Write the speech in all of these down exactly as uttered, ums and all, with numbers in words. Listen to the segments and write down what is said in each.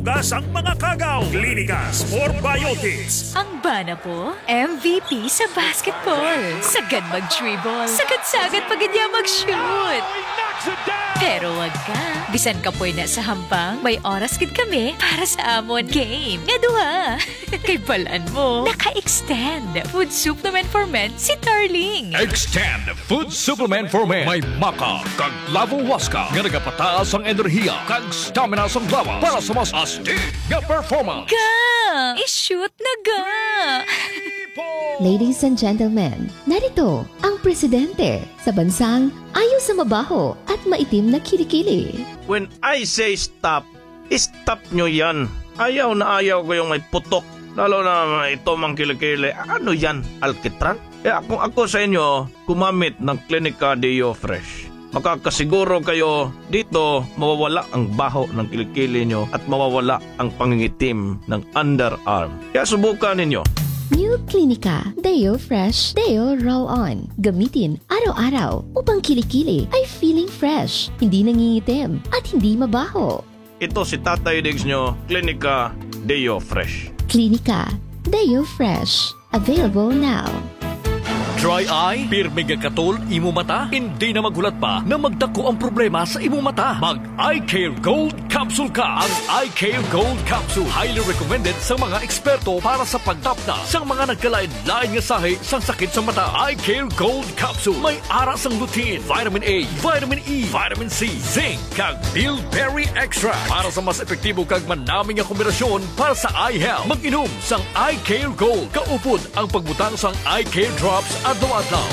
mahugas ang mga kagaw. Clinicas for Biotics. Ang bana po, M V P sa basketball. Sagad mag-dribble. Sagad-sagad pag niya mag-shoot. Pero wag ka. Bisan ka po na sa hambang, may oras gid kami para sa amon game. Nga duha. Kay balaan mo, naka-extend. Food supplement for men si Darling. Extend Food Supplement for Men. May maka, kag lavo waska, nga nagapataas ang enerhiya, kag stamina sa lawas para sa mas astig nga performance. Ga! I-shoot na ga! Ladies and gentlemen, narito ang presidente sa bansang ayaw sa mabaho at maitim na kilikili. When I say stop, stop nyo yan. Ayaw na ayaw ko yung may putok. Lalo na ito mang kilikili. Ano yan? Alkitran? Kaya kung ako sa inyo, kumamit ng Clinica Deo Fresh. Makakasiguro kayo dito mawawala ang baho ng kilikili nyo at mawawala ang pangingitim ng underarm. Kaya subukan ninyo. New Clinica Deo Fresh Deo Roll-On. Gamitin araw-araw upang kilikili ay feeling fresh, hindi nangingitim at hindi mabaho. Ito si Tatay Diggs nyo, Clinica Deo Fresh. Clinica Deo Fresh. Available now. Dry eye, pirmi nga katol, imo mata, hindi na magulat pa na magdako ang problema sa imo mata. Mag Eye Care Gold Capsule ka. Ang Eye Care Gold Capsule, highly recommended sa mga eksperto para sa pagtapna sa mga nagkalain-lain nga sahi sa sakit sa mata. Eye Care Gold Capsule, may ara sang lutein, vitamin A, vitamin E, vitamin C, zinc, kag bilberry extra para sa mas epektibo kag manaming nga kombinasyon para sa eye health. Mag-inom sang Eye Care Gold. Kaupod ang pagbutang sang Eye Care Drops adlaw-adlaw.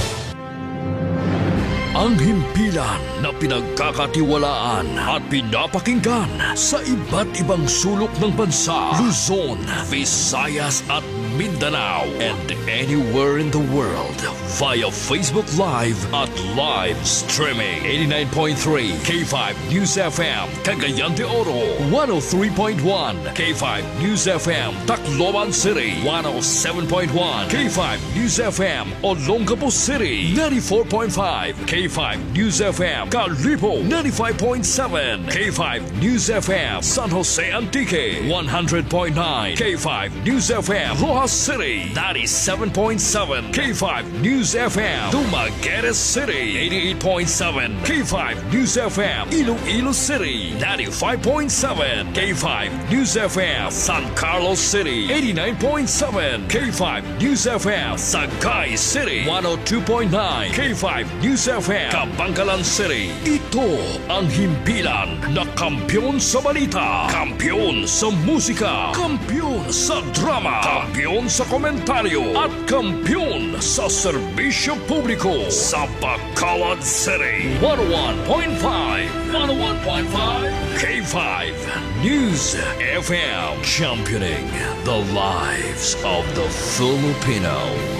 Ang himpilan na pinagkakatiwalaan at pinapakinggan sa iba't ibang sulok ng bansa, Luzon, Visayas at Mindanao, and anywhere in the world via Facebook Live at live streaming. eighty-nine point three K five News F M, Cagayan de Oro, one oh three point one K five News F M, Tacloban City, one oh seven point one K five News F M, Olongapo City, ninety-four point five K five News F M, Calibo, ninety-five point seven K five News F M, San Jose Antique, one hundred point nine K five News F M, Rojas City, ninety-seven point seven K five News F M, Dumaguete City, eighty-eight point seven K five News F M, Iloilo City, ninety-five point seven K five News F M, San Carlos City, eighty-nine point seven K five News F M, Sagay City, one oh two point nine K five News F M, Kabangkalan City. Ito ang himpilan na kampyon sa balita, kampyon sa musika, kampyon sa drama, kampyon sa komentaryo, at kampyon sa serbisyo publiko sa Bacolod City. one oh one point five one oh one point five K five News F M, championing the lives of the Filipino.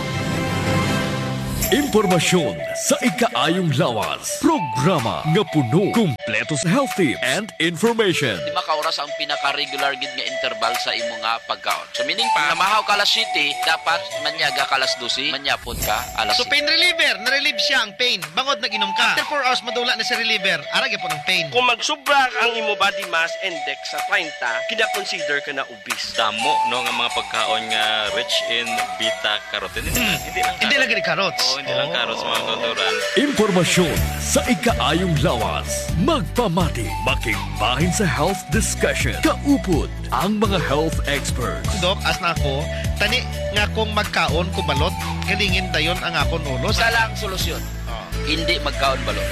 Impormasyon sa ikaayong lawas. Programa nga puno, kumpleto sa health tips and information. Di makauras ang pinaka-regular gid nga interval sa imo nga pagkaon. So meaning pa, namahaw ka alas siyete, dapat manyaga ka alas dose, manyapon ka alas So pain reliever, na-relieve siya ang pain. Bangod nag-inom ka. After four hours, madula na si reliever. Arag po ng pain. Kung magsubra ang imo body mass index sa thirty, kina-consider ka na obese. Damo no nga mga pagkaon nga rich in beta-carotene. Hmm. Hindi lang Hindi lang gani carrots. Oo, hindi lang carrots mga kauturan. Impormasyon sa ikaayong lawas. Magpamati, makigbahin sa health discussion. Kaupod ang mga health experts. Dok, as na ako, tani nga kung magkaon ko balot, galingin dayon ang akon ulos. Isa lang solusyon. Hindi magkaon balot.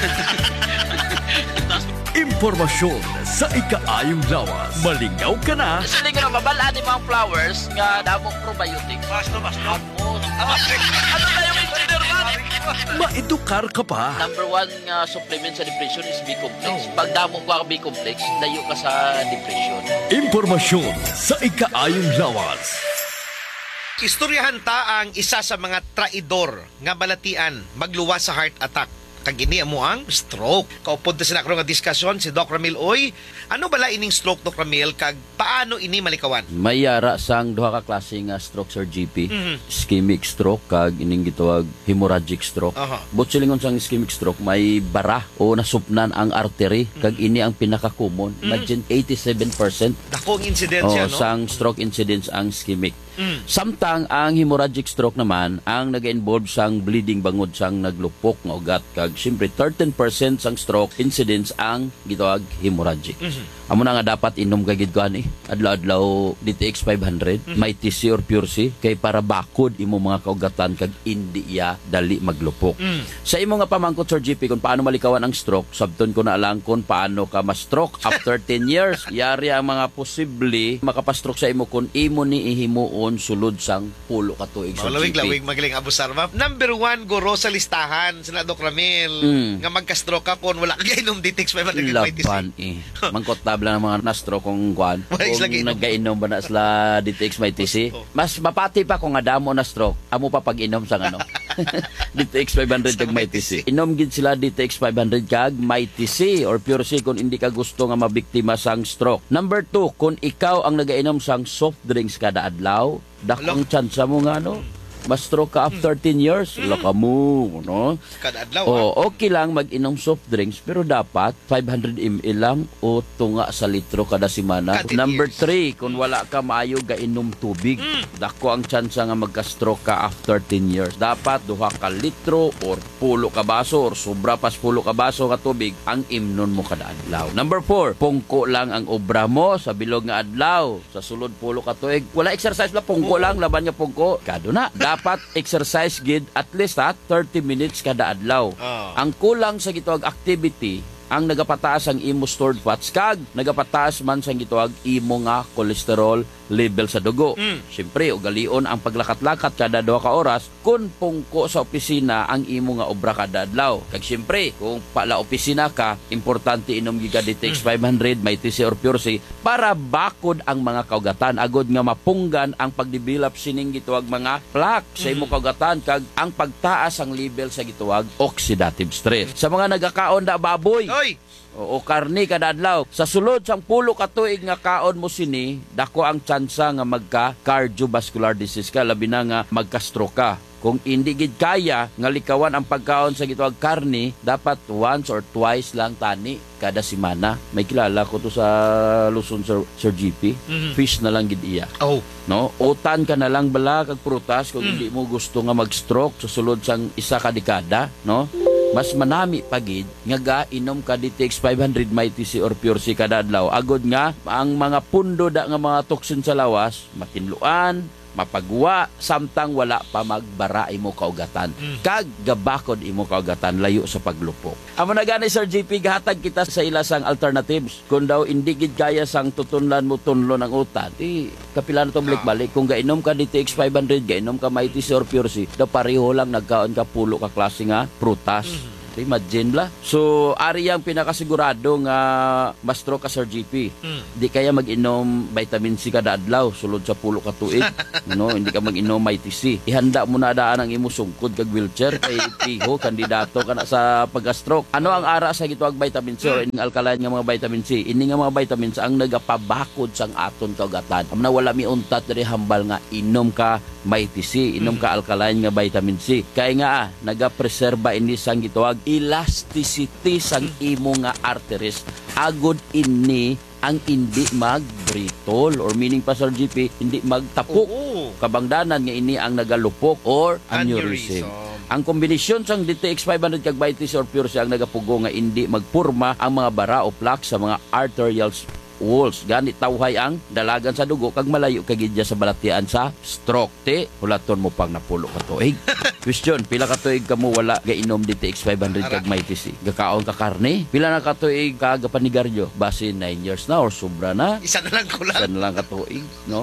Impormasyon sa ikaayong lawas. Malingaw ka na. Kasi hindi ko na mabala ni mga flowers nga damong probiotic. Basto, basto. Amo. Ano na yung engineer man? Maedukar ka pa. Number one nga supplement sa depression is B-complex. Pag damong ka B-complex, layo ka sa depression. Impormasyon sa ikaayong lawas. Istoryahan ta ang isa sa mga traidor nga balatian magluwas sa heart attack. kag ini amo ang stroke. Kaupod na sa nakro nga diskusyon si Doc Ramil Oy. Ano bala ining stroke, Doc Ramil, kag paano ini malikawan? May yara sang duha ka klase nga stroke, Sir G P. Mhm. Ischemic stroke kag ining gitawag hemorrhagic stroke. Aha. Butsilingon sang ischemic stroke may bara o nasupnan ang artery kag ini ang pinaka-common. Imagine eighty-seven percent Dako ang insidensya, oh, no? sang stroke incidence ang ischemic. Mm. Samtang ang hemorrhagic stroke naman ang nag-involve sang bleeding bangod sang naglupok nga ugat kag syempre thirteen percent sang stroke incidence ang gitawag hemorrhagic. Mhm. Amo na nga dapat inom kagid ko ani adlaw-adlaw D T X five hundred, Mhm. may T C or Pure C kay para bakod imo mga kaugatan kag indi iya dali maglupok. Mm. Sa imo nga pamangkot, Sir G P, kung paano malikawan ang stroke, sabton ko na lang kung paano ka ma-stroke after ten years. Yari ang mga posible makapastroke sa imo kung imo ni ihimuon sulod sang pulo ka tuig, Sir G P. Lawig-lawig magaling abusar, ma'am. Number one, guro sa listahan sa Doc Ramil. Mm. Nga magka-stroke ka kung wala kang inom D T X five hundred. Laban eh. Mangkot tabla ng mga na-stroke kung kuan. Wala isla Kung giinom. nagkainom ba na sila D T X may T C. Mas mapati pa kung nga damo na stroke. Amo pa pag-inom sang ano. D T X five hundred kag may T C. Inom gid sila D T X five hundred kag may T C or Pure C kung hindi ka gusto nga mabiktima sang stroke. Number two, kung ikaw ang nagainom sang soft drinks kada adlaw, dakong chance mo nga no. Ma-stroke ka after ten years, wala ka mo, no? Kada adlaw, O, okay lang mag-inom soft drinks, pero dapat five hundred milliliters lang o tunga sa litro kada semana. Kada Number years. three, kung wala ka maayo gainom tubig, dako ang chance nga magka-stroke ka after ten years. Dapat duha ka litro or pulo ka baso or sobra pas pulo ka baso ka tubig ang imnon mo kada adlaw. Number four, pungko lang ang obra mo sa bilog nga adlaw. Sa sulod pulo ka tuig, wala exercise la, pungko lang, laban nga pungko. Kado na. Dapat exercise gid at least ha, thirty minutes kada adlaw. Ah. Ang kulang sa gitawag activity ang nagapataas ang imo stored fats kag nagapataas man sa gitawag imo nga cholesterol level sa dugo. Mm. Siyempre, ugalion ang paglakat-lakat kada duha ka oras kung pungko sa opisina ang imo nga obra kada adlaw. Kag siyempre, kung pala opisina ka, importante inom giga D T X five hundred, may T C or Pure C para bakod ang mga kaugatan agod nga mapunggan ang pagdevelop sining gitawag mga plaque sa imo kaugatan kag ang pagtaas ang level sa gitawag oxidative stress. Sa mga nagakaon da baboy, Oy! o, o karni kada adlaw, sa sulod sang pulo ka tuig nga kaon mo sini, dako ang tsansa nga magka cardiovascular disease ka, labi na nga magka-stroke ka. Kung hindi gid kaya nga likawan ang pagkaon sa gitawag karni, dapat once or twice lang tani kada semana. May kilala ko to sa Luzon, Sir, Sir G P. Mhm. Fish na lang gid iya. Oh. No, utan ka na lang bala kag prutas kung Mm. hindi mo gusto nga mag-stroke sa sulod sang isa ka dekada, no? Mas manami pagid nga gainom ka D T X five hundred, may T C or Pure C kada adlaw agod nga ang mga pundo da nga mga toxin sa lawas matinluan, mapagwa, samtang wala pa magbara imo kaugatan. Kag gabakod imo kaugatan layo sa paglupok. Amo na gani, Sir J P, gahatag kita sa ilasang alternatives. Kung daw hindi gid kaya sang tutunlan mo tunlo ng utan, di kapila na to balik-balik. Kung gainom ka D T X five hundred, gainom ka may T C or Pure C, daw pareho lang nagkaon ka pulo ka klase nga prutas. Imagine la. So, ari ang pinakasigurado nga ma-stroke ka, Sir G P. Mm. Di kaya mag-inom vitamin C kada adlaw sulod sa pulo ka tuig. No, hindi ka mag-inom may T C. Ihanda mo na daan ang imo sungkod kag wheelchair kay tiho kandidato ka na sa pagka-stroke. Ano ang ara sa gitawag vitamin C or ining alkaline nga mga vitamin C? Ini nga mga vitamins ang nagapabakod sang aton kaugatan. Amna wala mi untat diri hambal nga inom ka may T C, inom ka alkaline nga vitamin C. Kay nga ah, naga-preserba ini sang gitawag elasticity sang imo nga arteries agud ini ang hindi mag-brittle or meaning pa, Sir G P, hindi magtapok. Oo. Kabangdanan nga ini ang nagalupok or Aneurysm. aneurysm. Ang kombinasyon sang D T X five hundred kag T C or Pure C ang nagapugo nga hindi magpurma ang mga bara o plaque sa mga arterial walls. Ganit tawhay ang dalagan sa dugo kag malayo kagidya sa balatian sa stroke. Te, hulaton mo pang napulo ka tuig. Question, pila ka tuig ka mo wala gainom D T X five hundred kag may T C? Gakaon ka karne? Pila na ka tuig ka gapanigaryo? Base nine years na or sobra na? Isa na lang kulang. Isa na lang ka tuig, no?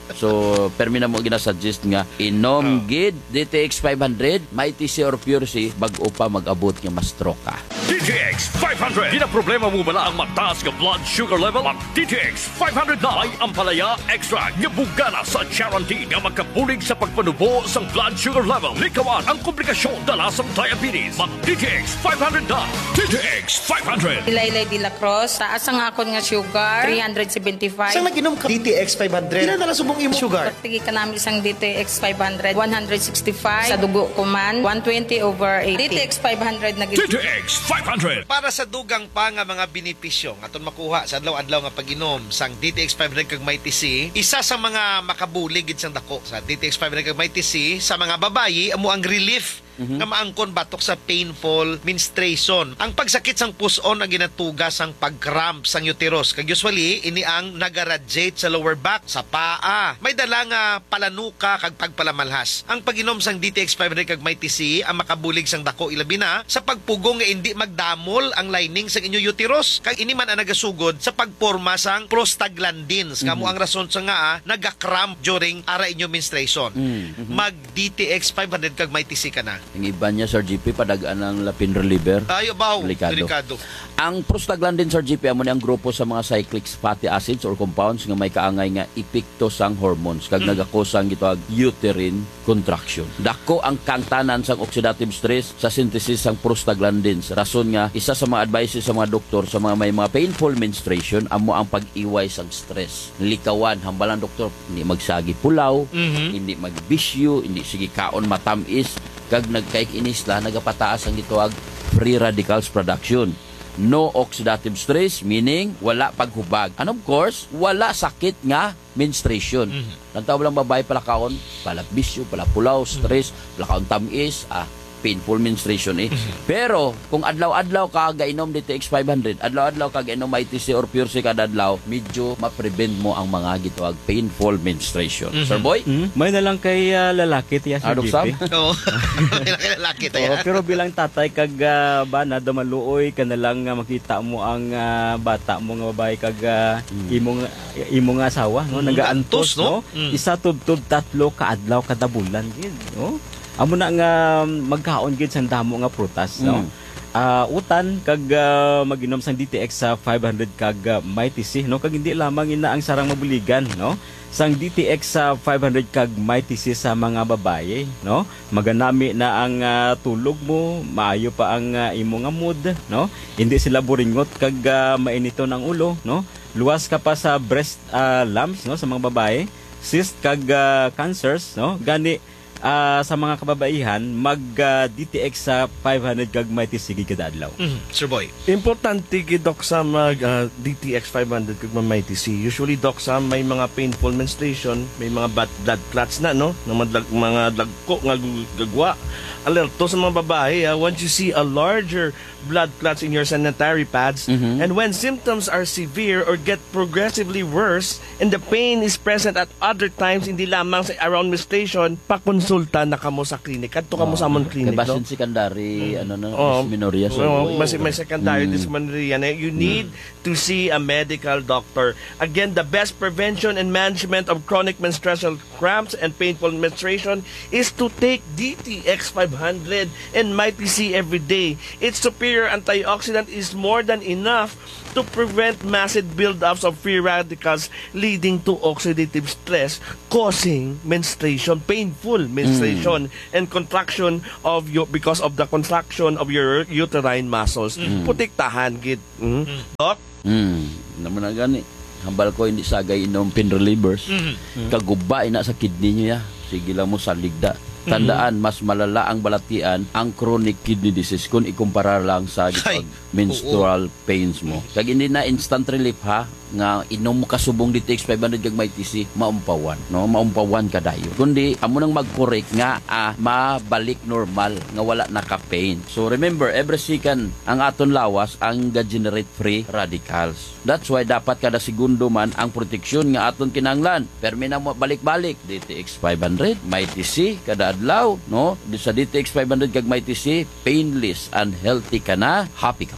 So permi na mo ginasuggest nga inom gid D T X five hundred, may T C or Pure C bag-o pa mag-abot nga ma-stroke ka. D T X five hundred. Di na problema mo bala ang mataas nga blood sugar level? Mag D T X five hundred na ay ampalaya extra nga bugana sa guarantee nga magkabulig sa pagpanubo sang blood sugar level. Likawan ang komplikasyon dala sa diabetes. Mag D T X five hundred na. D T X five hundred. Ilaylay de la Cruz, taas ang akon nga sugar, three seventy-five. Saan nag-inom ka D T X five hundred? Ilan na lang subong imo sugar? Pagtigi ka namin isang D T X five hundred, one sixty-five. Sa dugo ko man, one twenty over eighty. D T X five hundred na D T X five hundred. Para sa dugang pa nga mga benepisyo nga aton makuha sa adlaw-adlaw nga pag-inom sang D T X five hundred kag Mighty C, isa sa mga makabulig gid sang dako sa D T X five hundred kag Mighty C sa mga babayi amo ang relief mm-hmm. nga maangkon batok sa painful menstruation. Ang pagsakit sang puson ang ginatugas sang pag-cramp sang uterus kag usually ini ang nagaradiate sa lower back, sa paa. May dala nga palanuka kag pagpalamalhas. Ang pag-inom sang D T X five hundred kag Mighty C ang makabulig sang dako ilabi na sa pagpugong nga hindi magdamol ang lining sang inyo uterus kag ini man ang nagasugod sa pagporma sang prostaglandins nga mm-hmm. mo ang rason sa nga ah, naga-cramp during ara inyo menstruation. Mm-hmm. Mag D T X five hundred kag Mighty C ka na. Ang iba niya Sir G P padagaan ng lapin reliever. Ayo baw, delikado. delikado. Ang prostaglandin Sir G P amo ni ang grupo sa mga cyclic fatty acids or compounds nga may kaangay nga epekto sang hormones kag mm. nagakosang gitawag uterine contraction. Dako ang kangtanan sang oxidative stress sa synthesis sang prostaglandins. Rason nga isa sa mga advices sa mga doktor sa mga may mga painful menstruation amo ang pag-iway sang stress. Likawan hambalan doktor hindi magsagi pulaw, mm-hmm. hindi magbisyo, hindi sige kaon matamis kag nagkaik-inis la nagapataas ang gitawag free radicals production. No oxidative stress, meaning wala paghubag. And of course, wala sakit nga menstruation. Mm-hmm. Lantaw lang babae pala kaon, pala bisyo, pala pulaw, stress, mm-hmm. pala kaon tamis, ah, painful menstruation eh. Mm-hmm. Pero, kung adlaw-adlaw ka gainom D T X five hundred, adlaw-adlaw ka gainom Mighty C or Pure C kada adlaw, medyo ma-prevent mo ang mga gitawag painful menstruation. Mm-hmm. Sir Boy? Mm-hmm. May na lang kay uh, lalaki tiya Sir G P. Oo. May na kay lalaki tiya. Oh, pero bilang tatay kag uh, ba na damaluoy ka na lang uh, makita mo ang uh, bata mo nga babae kag uh, mm. imong imong asawa no, mm. nagaantos no. Mm. Isa tub-tub tatlo ka adlaw kada bulan gid, no. Amo na nga magkaon gid sang damo nga prutas, mm. no. Uh, utan kag uh, maginom sang D T X sa five hundred kag uh, Mighty C, no, kag hindi lamang ina ang sarang mabuligan, no. Sang D T X sa five hundred kag Mighty C sa mga babaye, no, maganami na ang uh, tulog mo, maayo pa ang uh, imo nga mood, no, hindi sila buringot kag uh, mainito ng ulo, no, luwas ka pa sa breast uh, lumps, no, sa mga babaye, cyst kag uh, cancers, no, gani Uh, sa mga kababaihan mag uh, D T X sa five hundred kag Mighty C kada adlaw. Mm-hmm. Sir Boy. Importante gid dok sa mag uh, D T X five hundred kag Mighty C. Usually dok sa may mga painful menstruation, may mga bad blood clots na no, ng mga, mga dagko nga gagwa. Alerto sa mga babae, uh, once you see a larger blood clots in your sanitary pads, mm-hmm. and when symptoms are severe or get progressively worse and the pain is present at other times, hindi lamang sa around menstruation, pakonsulta na kamo sa klinik. Kadto kamo oh, sa amon klinik. Kabasin secondary, mm. ano na, oh, dysmenorrhea. So, oh, mas, may secondary mm. dysmenorrhea. You need mm. to see a medical doctor. Again, the best prevention and management of chronic menstrual cramps and painful menstruation is to take D T X five hundred and Mighty C every day. Its superior antioxidant is more than enough to prevent massive buildups of free radicals leading to oxidative stress, causing menstruation, painful menstruation, mm. and contraction of your because of the contraction of your uterine muscles. Mm. Putiktahan gid. Mm. Mm. Doc? Mm. Naman na gani. Hambal ko hindi sagay inom pain relievers. Mm. Kaguba ina sa kidney niya. Sige lang mo sa ligda. Tandaan, mas malala ang balatian ang chronic kidney disease kung ikumpara lang sa gitag, menstrual oo. pains mo. Kag hindi na instant relief ha, nga inom mo kasubong D T X five hundred kag Mighty C, maumpawan, no? Maumpawan ka dayo. Kundi amo nang mag-correct nga ah, mabalik normal nga wala na ka pain. So remember, every second ang aton lawas ang ga-generate free radicals. That's why dapat kada segundo man ang proteksyon nga aton kinahanglan. Permi na mo balik-balik D T X five hundred, Mighty C kada adlaw, no? Sa D T X five hundred kag Mighty C, painless and healthy ka na, happy ka pa.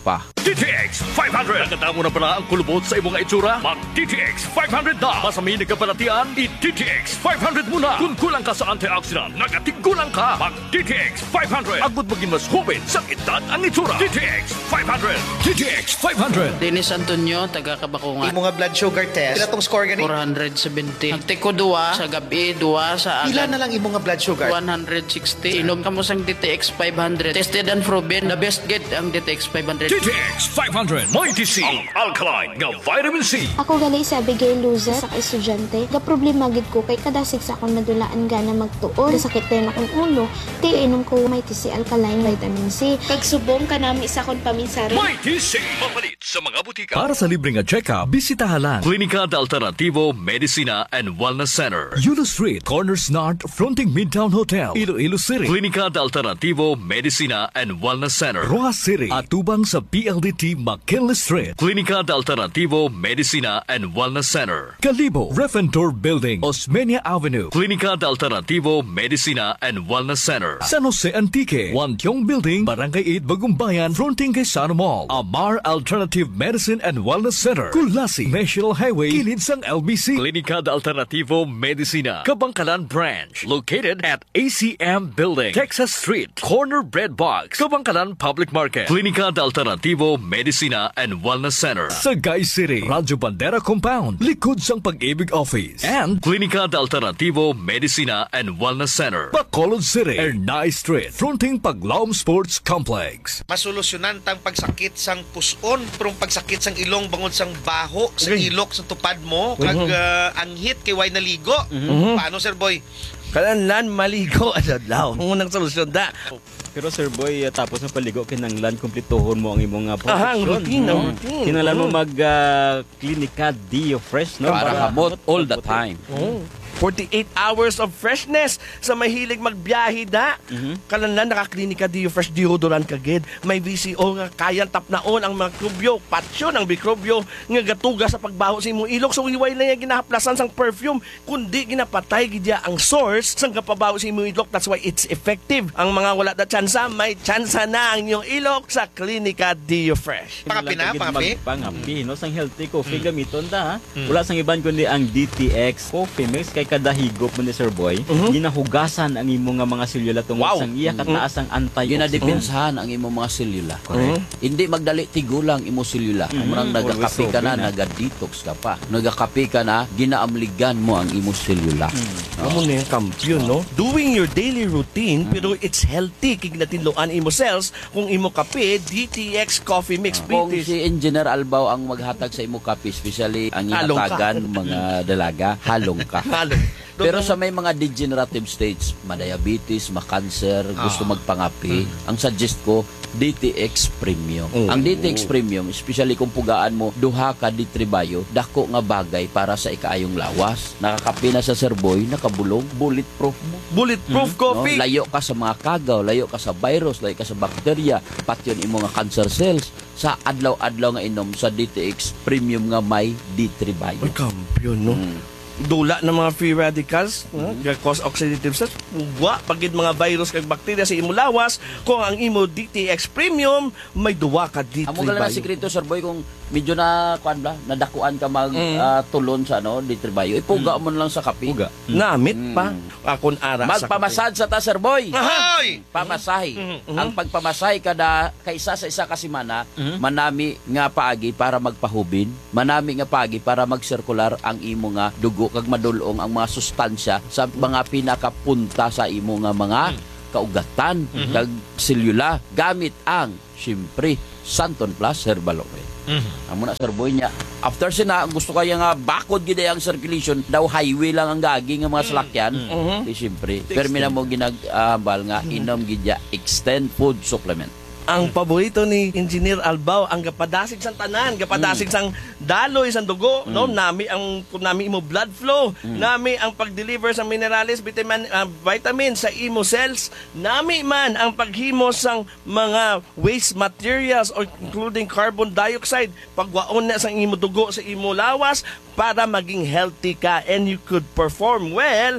D T X five hundred. Nakatamo na pala ang kulubot sa imong itsura? Mag D T X five hundred na. Masami nagkapalatian, i-D T X five hundred muna. Kung kulang ka sa antioxidant, nagatigulang ka. Mag D T X five hundred. Agud maging mas hubin sa edad ang itsura. D T X five hundred. D T X five hundred. Dennis Antonio, taga Kabakungan. Imo nga blood sugar test. Pila tong score gani? four seventy. Ang tiko duwa sa gabi, duwa sa Pila agad. na lang imo nga blood sugar? one sixty. Inom ka mo sang D T X five hundred. Tested and proven. The best get ang D T X five hundred. D T X five hundred. Mighty C. Ang alkaline nga vitamin C. Ako gali sa Abigail Luza sa estudyante. Ga problema gid ko kay kadasig sa akong nadulaan gana magtuon. Kasakit din akong ulo. Ti inom ko Mighty C alkaline vitamin C. Kag subong kanami sa akong paminsari. Mighty C. Mapalit sa mga butika. Para sa libreng check-up, bisitahan lang Klinika de Alternativo Medicina and Wellness Center. Yulo Street, Corners North, fronting Midtown Hotel, Iloilo City. Klinika de Alternativo Medicina and Wellness Center. Rojas City, atubang sa P L D T McKinley Street. Klinika de Alternativo Medicina and Wellness Center. Kalibo, Refentor Building, Osmeña Avenue. Klinika de Alternativo Medicina and Wellness Center. San Jose Antique, Wantiong Building, Barangay eight, Bagumbayan, fronting kay Sano Mall. Amar Alternative Medicine and Wellness Center. Kulasi, National Highway, kilid sang L B C. Klinika de Alternativo Medicina, Kabangkalan Branch, located at A C M Building, Texas Street, Corner Bread Box, Kabangkalan Public Market. Klinika de Alternativo Medicina and Wellness Center. Sagay City, Radyo Bandera Compound, likod sang Pag-ibig Office. And Klinika de Alternativo Medicina and Wellness Center. Bacolod City, Ernay Street, fronting Paglaom Sports Complex. Masolusyonan tang pagsakit sang puson, prong pagsakit sang ilong bangod sang baho, sa ilok sa tupad mo, kag uh, anghit kay way naligo. Mhm. Paano, Sir Boy? Kalanlan maligo adlaw. Unang solusyon da. Pero Sir Boy, uh, tapos na paligo kinanglan kumplituhon mo ang imong uh, Aha, ang protection. routine, ang No? routine. Kinanglan mo Mhm. mag uh, Klinika Dio Fresh, no? Para hamot all the time. Oh. forty-eight hours of freshness sa mahilig magbiyahe da. Mhm. Kalanlan nakaklinika Dio Fresh deodorant kagid. May V C O nga kayang tapnaon ang mikrobyo, patsyon ang mikrobyo nga gatuga sa pagbaho sa imong ilok. So iway lang yung ginahaplasan sang perfume, kundi ginapatay gidya ang source sang kapabaho sa imong ilok. That's why it's effective. Ang mga wala da tsansa, may tsansa na ang inyong ilok sa Klinika Dio Fresh. Pangapi na, pangapi? Pangapi, no? Sang healthy coffee Mm. gamiton da, ha? Mm. Wala sang iban kundi ang D T X Coffee Mix kay kada higop mo ni Sir Boy, Mhm. ginahugasan ang imong nga mga selula tungod Wow. sang iya kataas ang antioxidant. Ginadepensahan ang imong mga selula. Correct. Hindi magdali tigulang imo selula. Mhm. Murang nagakape Always ka na, open, ah. naga-detox ka pa. Nagakape ka na, ginaamligan mo ang imo selula. Amo na yung kampiyon, no? Doing your daily routine, pero it's healthy. Kig natinloan imo cells kung imo kape, D T X Coffee Mix. Kung British. si Engineer Albaw ang maghatag sa imo kape, especially ang Halong ka. ihatagan mga dalaga, halong ka. Halong. Pero sa may mga degenerative states, madiabetes, makanser, gusto magpangapi, ang suggest ko, D T X Premium. Oh. Ang D T X Premium, especially kung pugaan mo, duha ka ditribayo, dako nga bagay para sa ikaayong lawas. Nakakapi na sa Sir Boy, nakabulong, bulletproof mo. Bulletproof coffee. No? Layo ka sa mga kagaw, layo ka sa virus, layo ka sa bakterya, pati yun imo nga cancer cells. Sa adlaw-adlaw nga inom sa D T X Premium nga may ditribayo. Ay, kampiyon, no? Dula ng mga free radicals, no? Cause oxidative stress, wa pagid mga virus kag bakterya sa imo lawas. Kung ang imo D T X Premium, may duwa ka D T Amo gala na sikreto, Sir Boy, kung medyo na kuan ba, nadakuan ka mag Mm. ah, tulon sa ano, ditribayo, ipuga mo na lang sa kape. Puga. Namit pa. Akon ara sa Magpamasad sa ta, Sir Boy. Hoy! Pamasahe. Mhm. Ang pagpamasahe kada kaysa sa isa ka semana, Mhm. manami nga paagi para magpahubin, manami nga paagi para magsirkular ang imo nga dugo kag madulong ang mga sustansya sa mga pinakapunta sa imo nga mga kaugatan kag selula gamit ang syempre Santon Plus Herbal Oil. Amo na Sir Boy niya. After sina gusto kaya nga bakod gid ang circulation, daw highway lang ang gagi nga mga salakyan. Di syempre, permi na mo ginagambal nga inom gid ya Extend Food Supplement. Ang paborito ni Engineer Albaw, ang gapadasig sang tanan, gapadasig sang daloy sang dugo, no? Nami ang kung nami imo blood flow, nami ang pag-deliver sang minerales, vitamin uh, vitamin sa imo cells, nami man ang paghimo sang mga waste materials or including carbon dioxide, pagwaon na sang imo dugo sa imo lawas para maging healthy ka and you could perform well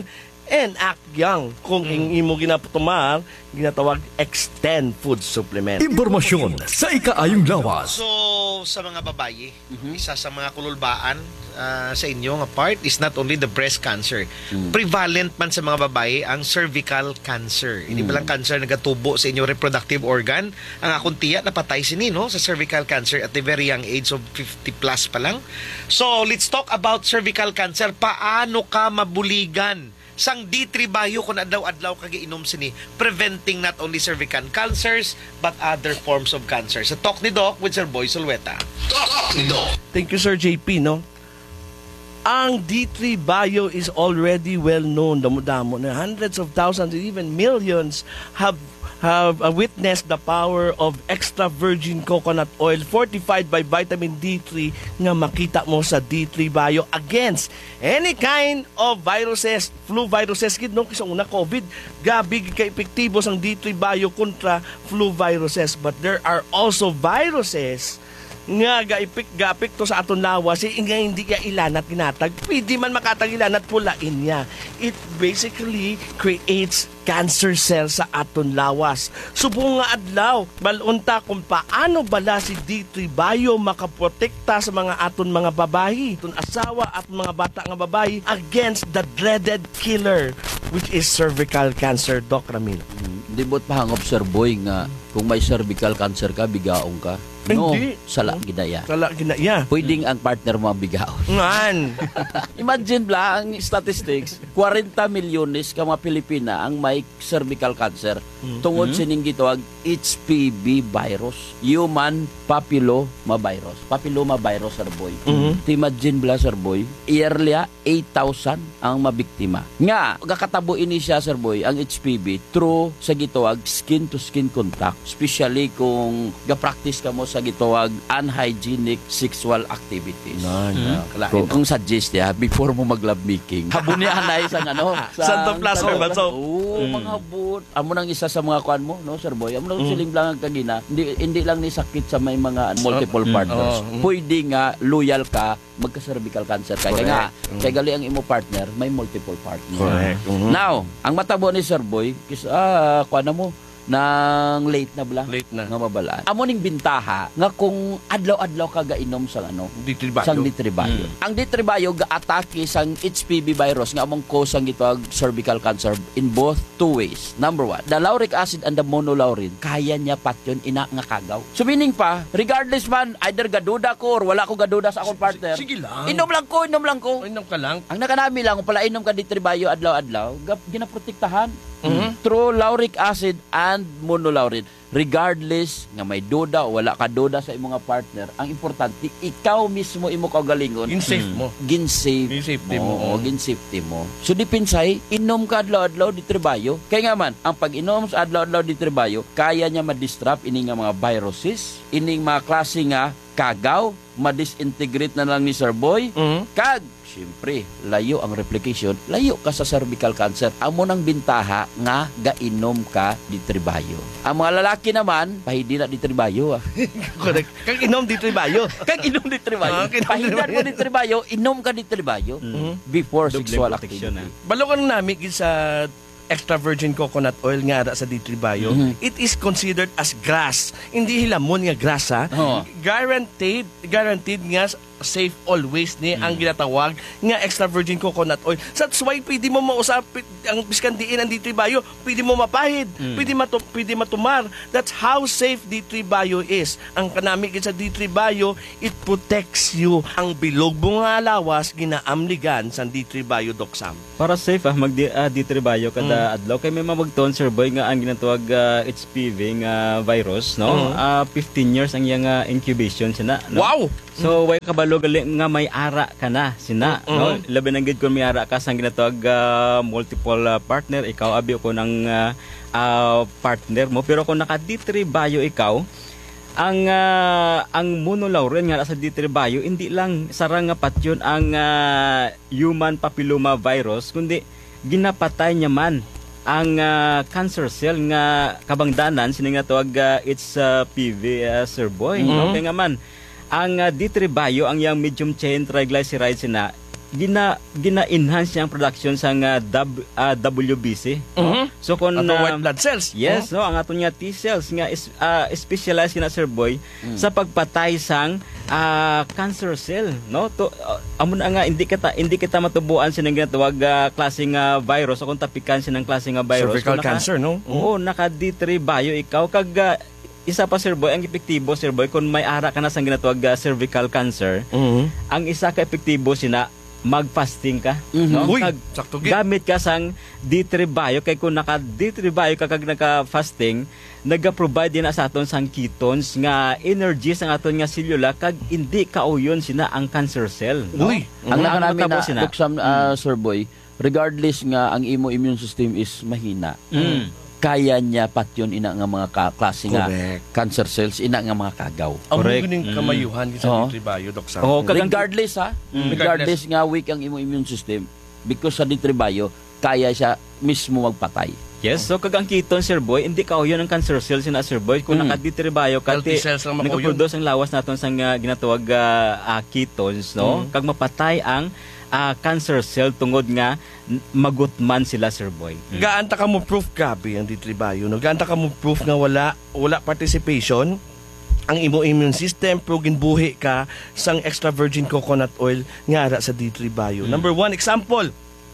and act young. Kung mm. imo ginaputumar, ginatawag extend food supplement. Impormasyon sa ikaayong lawas. So, sa mga babayi, mm-hmm. isa sa mga kululbaan uh, sa inyo nga part is not only the breast cancer. Mm. Prevalent man sa mga babayi ang cervical cancer. Hindi mm. ba lang cancer nagatubo sa inyong reproductive organ? Ang akong tiya napatay sini no sa cervical cancer at the very young age of fifty plus pa lang. So, let's talk about cervical cancer. Paano ka mabuligan sang D three Bio kung adlaw-adlaw kagiinom sini, preventing not only cervical cancers but other forms of cancer. Sa Talk ni Doc with Sir Boy Sulweta. Talk ni Doc. Thank you, Sir J P, no? Ang D three Bio is already well known. Damo-damo na hundreds of thousands, even millions have have uh, witnessed the power of extra virgin coconut oil fortified by vitamin D three nga makita mo sa D three Bio against any kind of viruses, flu viruses, kid no, kisang una COVID, gabi ka epektibo sang D three Bio kontra flu viruses. But there are also viruses nga gaipik gapik to sa aton lawas eh, nga hindi ka ilanat ginatag, pwede man makatag ilanat pulain niya. It basically creates cancer cells sa aton lawas. Subong nga adlaw balunta kung paano bala si D three Bio makaprotekta sa mga aton mga babayi, aton asawa at mga bata nga babayi against the dreaded killer which is cervical cancer. Doc Ramil. Hmm, di bot pahangop, Sir Boy, nga kung may cervical cancer ka, bigaong ka. No, hindi. Sala ginaya. Sala ginaya. Pwedeng ang partner mo bigaon. Ngan. Imagine bla ang statistics, forty milyones ka mga Pilipina ang may cervical cancer. Mm-hmm. Tungod sining gitawag H P V virus, human papilloma virus. Papilloma virus, Sir Boy. Mm-hmm. Imagine bla, Sir Boy, yearly eight thousand ang mabiktima. Nga gakatabo ini siya, Sir Boy, ang H P V through sa gitawag skin to skin contact, especially kung ga-practice ka mo sa gitawag unhygienic sexual activities. No, no. Kung, kung suggest ya, before mo mag-love making, habunihan na isang ano, Santo Plaza ba so? Oo, mm. mga habot. Amo nang isa sa mga kwan mo, no, Sir Boy. Amo nang mm. siling lang ang kagina. Hindi hindi lang ni sakit sa may mga multiple partners. Oh, mm. Pwede nga loyal ka magka-cervical cancer kay nga mm. kay gali ang imo partner may multiple partners. Correct. Mm-hmm. Now, ang matabo ni Sir Boy, kis ah, kwan na mo nang late na bala late na nga mabalaan amo ning bintaha nga kung adlaw-adlaw ka gainom sang ano D three Bio sang D three Bio mm. ang D three Bio ga-atake sang H P V virus nga among cause ang gitawag cervical cancer in both two ways. Number one, the lauric acid and the monolaurin kaya niya patyon ina nga kagaw. So meaning pa, regardless man either gaduda ko or wala ko gaduda sa akong partner, sige lang, inom lang ko inom lang ko inom ka lang. Ang nakanami lang kung pala inom ka D three Bio adlaw-adlaw ginaprotektahan mm-hmm. through lauric acid and monolaurin. Regardless nga may duda o wala ka duda sa imong partner, ang importante ikaw mismo imo kaugalingon gin-safe mo gin-safe gin-safety mo, mo. gin-safety mo. So dipinsay inom ka adlaw-adlaw D three Bio kay nga man ang pag-inom sa adlaw-adlaw D three Bio kaya niya ma-disrupt ini nga mga viruses, ining mga klase nga kagaw, ma-disintegrate na lang ni Sir Boy. Mm-hmm. Kag siyempre, layo ang replication, layo ka sa cervical cancer. Amo nang bintaha nga gainom ka D three Bio. Ang mga lalaki naman, pahidi na D three Bio. Ah. Correct. Kag inom D three Bio. Kag inom D three Bio. Pahidan mo D three Bio, inom ka D three Bio mm-hmm. before Double sexual activity. Ah. Balo ka nang namin sa extra virgin coconut oil nga sa D three Bio, mm-hmm. it is considered as grass. Hindi hilamon nga grass, ha? Oh. Guaranteed, guaranteed nga safe always ni mm. ang ginatawag nga extra virgin coconut oil. So that's why pwede mo mausapit ang biskandiin ang D three Bio, pwede mo mapahid, mm. pwede, matu pwede matumar. That's how safe D three Bio is. Ang kanami sa D three Bio, it protects you. Ang bilog mo nga lawas, ginaamligan sa D three Bio, Doc Sam. Para safe ah, mag uh, D three Bio kada mm. adlaw. Kay may mamagton, Sir Boy, nga ang ginatawag uh, H P V nga virus, no? Mm. Uh, fifteen years ang iyang uh, incubation sina. No? Wow! So, way kabalo gali nga may ara ka na sina, mm-hmm. no? Labi nang gid kun may ara ka sang ginatawag uh, multiple uh, partner, ikaw abi ko ng uh, uh, partner mo, pero kung naka D three Bio ikaw, ang uh, ang monolaurin nga sa D three Bio hindi lang sarang nga patyon ang uh, human papilloma virus, kundi ginapatay niya man ang uh, cancer cell nga kabangdanan sini nga tawag uh, H P V, uh, Sir Boy, mm-hmm. no? Kaya nga man ang uh, D three Bio ang yang medium chain triglycerides na gina gina-enhance niya ang production sa uh, w, uh, W B C. Uh-huh. So kung ato uh, white blood cells. Yes, uh-huh. no, ang ato niya T cells nga is uh, specialized na Sir Boy mm. sa pagpatay sang uh, cancer cell, no? To uh, amo na nga hindi kita hindi kita matubuan sa nang ginatawag uh, klaseng uh, virus o kung tapikan sa nang klaseng uh, virus. Cervical naka, cancer, no? Mm-hmm. Oo, naka D three bio ikaw kag uh, isa pa Sir Boy, ang epektibo Sir Boy kung may ara ka na sa ginatawag uh, cervical cancer, mm-hmm. ang isa ka epektibo sina mag-fasting ka, mm-hmm. no? Uy, kag, gamit ka sang D three bio kay kung naka D three bio ka kag naka-fasting, naga-provide din sa aton sang ketones nga energy sa aton nga selula kag hindi kauyon sina ang cancer cell, no? Uy, ang mm-hmm. namin na sina, Duksam, uh, Sir Boy, regardless nga ang imo immune system is mahina. Mm. Kaya niya pat yun ina nga mga ka- klase nga cancer cells, ina nga mga kagaw. Ang mga kamayuhan mm. sa D three bio, Doc Sam. Oh, regardless ha, mm. regardless nga weak ang imo immune system, because sa D three bio, kaya siya mismo magpatay. Yes, so kag ang ketone Sir Boy, hindi ka yun ang cancer cells sina Sir Boy. Kung mm. naka D three bio, kati nagproduce ang lawas naton sang uh, ginatawag uh, uh, ketones, no? Mm. Kag mapatay ang uh, cancer cell tungod nga magutman sila Sir Boy. Mm. Gaanta ka mo proof gabi ang D three bio, no? Gaanta ka mo proof nga wala wala participation ang imo immune system pro ginbuhi ka sang extra virgin coconut oil nga ara sa D three bio. Mm. Number one example,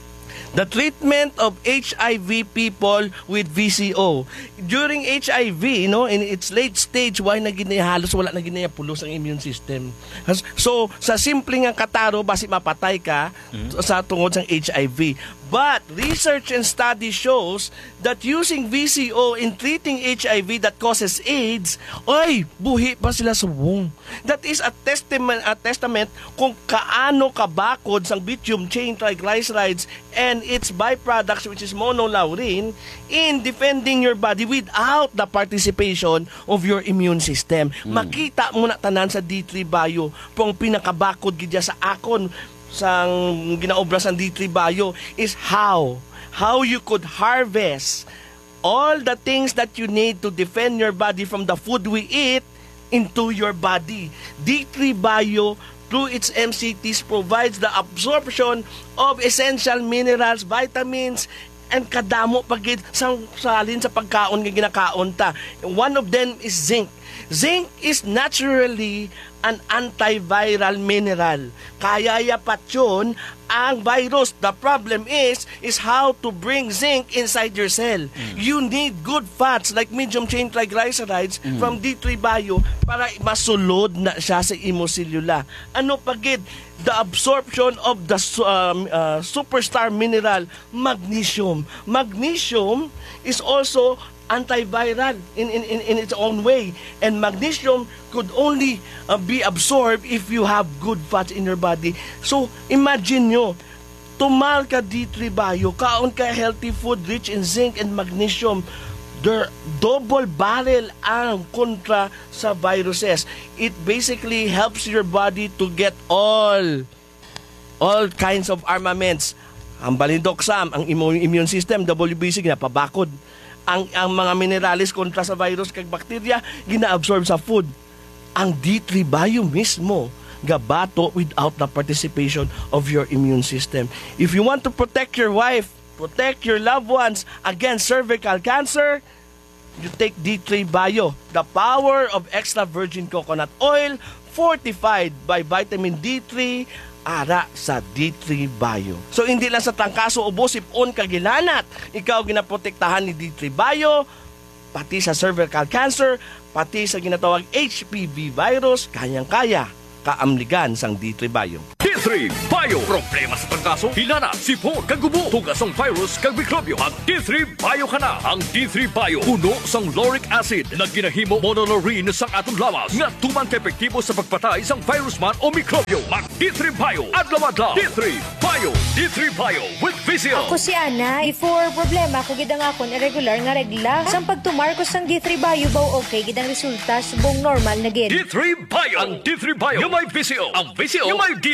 the treatment of H I V people with V C O. During H I V, no, in its late stage, why na ginaya halos wala na ginaya pulos ang immune system. So, sa simpleng ang kataro, basi mapatay ka mm-hmm. sa tungod sa H I V. But research and study shows that using V C O in treating H I V that causes AIDS, ay, buhi pa sila sa womb. That is a testament, a testament kung kaano kabakod sang bitumen chain triglycerides and its byproducts, which is monolaurin, in defending your body without the participation of your immune system. Mm. Makita mo na tanan sa D three bio pong pinakabakod gidya sa akon sang ginaobra sa D three bio is how how you could harvest all the things that you need to defend your body from the food we eat into your body. D three bio through its M C Ts provides the absorption of essential minerals, vitamins, and kadamo pagid sang salin sa pagkaon nga ginakaon ta. One of them is zinc. Zinc is naturally an antiviral mineral. Kayaya pat yun ang virus. The problem is, is how to bring zinc inside your cell. Mm. You need good fats like medium chain triglycerides mm. from D three bio para masulod na siya sa imoselula. Ano pagid? The absorption of the um, uh, superstar mineral, magnesium. Magnesium is also antiviral in, in, in, in its own way. And magnesium could only uh, be absorbed if you have good fats in your body. So, imagine nyo, tumal ka D three bio, kaon ka healthy food rich in zinc and magnesium, they're double barrel ang kontra sa viruses. It basically helps your body to get all all kinds of armaments. Ang balindok Sam, ang immune system, W B C, ginapabakod. Ang, ang mga minerales kontra sa virus kag bakterya, gina-absorb sa food. Ang D three bio mismo, gabato without the participation of your immune system. If you want to protect your wife, protect your loved ones against cervical cancer, you take D three bio, the power of extra virgin coconut oil fortified by vitamin D three, ara sa D three bio. So hindi lang sa tangkaso o bosipon kagilanat, ikaw ginaprotektahan ni D three bio, pati sa cervical cancer, pati sa ginatawag H P V virus, kayang-kaya kaamligan sang D three bio. D three bio. Problema sa tangkaso, hinana, sipon, kagubo, tugas ang virus, kag mikrobyo. Mag D three bio ka na. Ang D three bio, puno sang lauric acid na ginahimo monolaurin sang atong lawas nga tuman ka-epektibo sa pagpatay sang virus man o mikrobyo. Mag D three bio, adlaw-adlaw. D three bio, D three bio with V C O. Ako si Ana, before problema ko gidang akon irregular nga regla. Sang pagtumarkos sang D three bio baw okay gidang resulta subong normal na gid. D three bio. Ang D three bio, yung may V C O. Ang V C O, yung may D three.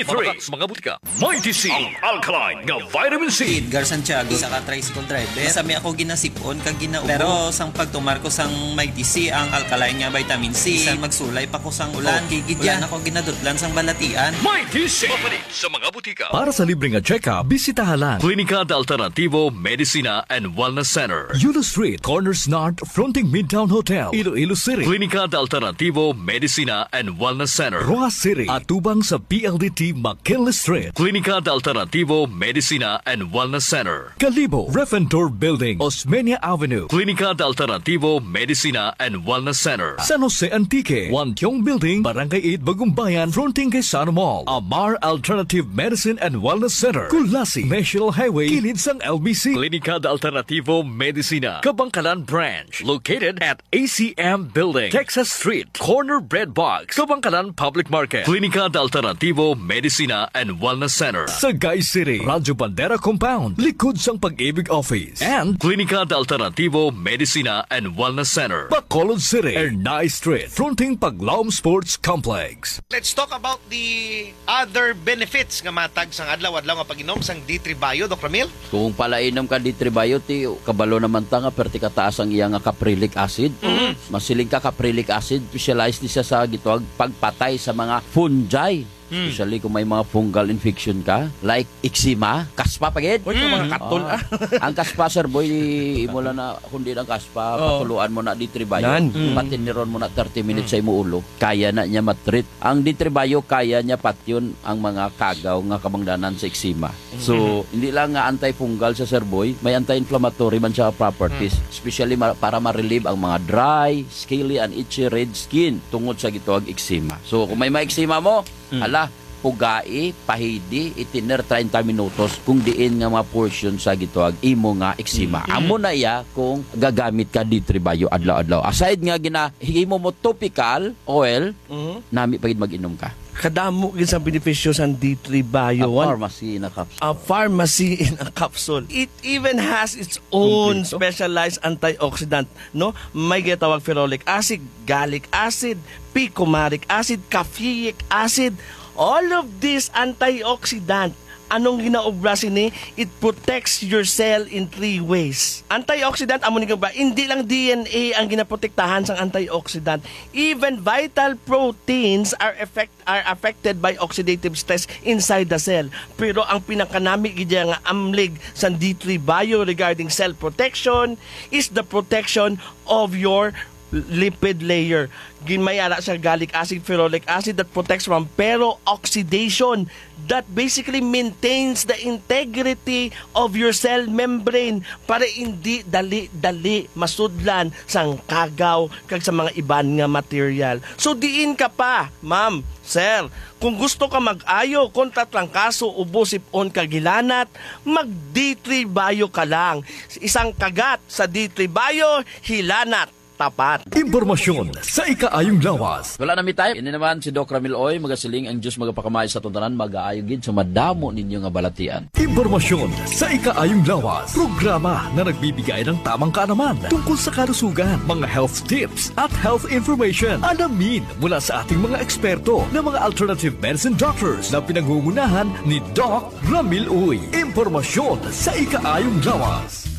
sa mga butika. Mighty C, ang alkaline nga vitamin C. Edgar Santiago, sa ka-tricycle driver. Sami ako ginasipon kag ginaubo. Pero sang pagtumar ko sang Mighty C, ang alkaline nga vitamin C, sang magsulay pa ko sang ulan. Oh, Gigidyan ako ginadutlan sang balatian. Mighty C, mapalit sa mga butika. Para sa libreng check-up, bisitahan lang Klinika de Alternativo Medicina and Wellness Center, Yulo Street, Corners North, fronting Midtown Hotel, Iloilo City. Klinika de Alternativo Medicina and Wellness Center, Roa City, at tubang sa P L D T McKinley Street. Klinika de Alternativo Medicina and Wellness Center, Calibo, Refentor Building, Osmeña Avenue. Klinika de Alternativo Medicina and Wellness Center, San Jose Antique, Wantiong Building, Barangay eight, Bagumbayan, fronting Quezano Mall. Amar Alternative Medicine and Wellness Center, Kulasi, National Highway, kilid sang L B C. Klinika de Alternativo Medicina, Kabangkalan Branch, located at A C M Building, Texas Street, Corner Bread Box, Kabangkalan Public Market. Klinika de Alternativo Medicina and Wellness Center, Sagay City, Radyo Bandera Compound, likod sang Pag-ibig Office. And Klinika de Alternativo Medicina and Wellness Center, Bacolod City, Ernay Street, fronting Paglaom Sports Complex. Let's talk about the other benefits nga matag sang adlaw-adlaw nga pag-inom sang D three Bio, Doc Ramil. Kung palainom ka D three Bio, ti kabalo naman ta nga perti kataas ang iya nga caprylic acid. Mm-hmm. Masiling ka caprylic acid, specialized di siya sa gituag pagpatay sa mga fungi. Hmm. Especially kung may mga fungal infection ka, like eczema, kaspa pagid. Oy, mm. mga katol ah. Ang kaspa, sir boy, imo lang na kundi ang kaspa, oh. patuluan mo na D three Bio. Mm. Patiniron mo na thirty minutes mm. sa imo ulo. Kaya na niya matreat. Ang D three Bio, kaya niya patyon ang mga kagaw nga kabangdanan sa eczema. Mm. So, hindi lang nga anti-fungal sa sir boy, may anti-inflammatory man siya properties. Mm. Especially ma- para ma-relieve ang mga dry, scaly, and itchy red skin tungod sa gituag eczema. So, kung may ma-eczema mo, mm. ala, pugai, pahidi, itiner thirty minutos kung diin nga mga portion sa gituag imo nga eczema. Mm-hmm. Amo na iya kung gagamit ka D three Bio adlaw-adlaw. Aside nga gina himo mo topical oil, mm-hmm. nami pagid mag-inom ka. Kadamo gid sa benepisyo sa D three Bio. A pharmacy in a capsule. A pharmacy in a capsule. It even has its own Complete. specialized antioxidant, no? May gitawag ferolic acid, gallic acid, picomaric acid, caffeic acid. All of these antioxidant, anong ginaobra sini? It protects your cell in three ways. Antioxidant, amo ni ba? Hindi lang D N A ang ginaprotektahan sang antioxidant. Even vital proteins are affect are affected by oxidative stress inside the cell. Pero ang pinakanami gid nga amlig sa D three Bio regarding cell protection is the protection of your lipid layer. Ginmayara sa gallic acid, ferolic acid that protects from peroxidation, that basically maintains the integrity of your cell membrane para hindi dali-dali masudlan sang kagaw kag sa mga iban nga material. So diin ka pa, ma'am, sir, kung gusto ka mag-ayo kontra trangkaso, ubo, sipon, kagilanat, mag D three Bio ka lang. Isang kagat sa D three Bio, hilanat tapat. Impormasyon sa ikaayong lawas. Wala na mi tayo. Ini naman si Doc Ramil Oy, magasiling ang Diyos magapakamay sa tuntanan, mag-aayogin sa madamo ninyo nga balatian. Impormasyon sa ikaayong lawas. Programa na nagbibigay ng tamang kaalaman tungkol sa kalusugan, mga health tips at health information. Alamin mula sa ating mga eksperto na mga alternative medicine doctors na pinangungunahan ni Doc Ramil Oy. Impormasyon sa ikaayong lawas.